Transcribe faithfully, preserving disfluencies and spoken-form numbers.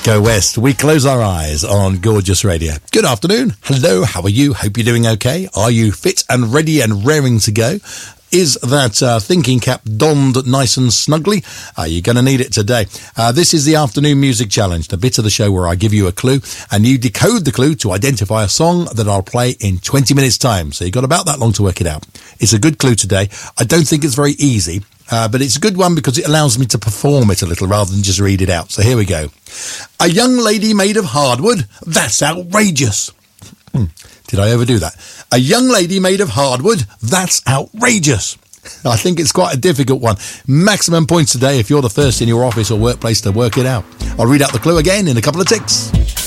Go West. We close our eyes on Gorgeous Radio. Good afternoon. Hello, how are you? Hope you're doing okay. Are you fit and ready and raring to go? Is that uh, thinking cap donned nice and snugly? Uh, you're going to need it today. Uh, this is the Afternoon Music Challenge, the bit of the show where I give you a clue and you decode the clue to identify a song that I'll play in twenty minutes time. So you've got about that long to work it out. It's a good clue today. I don't think it's very easy, uh, but it's a good one because it allows me to perform it a little rather than just read it out. So here we go. A young lady made of hardwood? That's outrageous. Hmm. Did I overdo that? A young lady made of hardwood? That's outrageous. I think it's quite a difficult one. Maximum points today if you're the first in your office or workplace to work it out. I'll read out the clue again in a couple of ticks.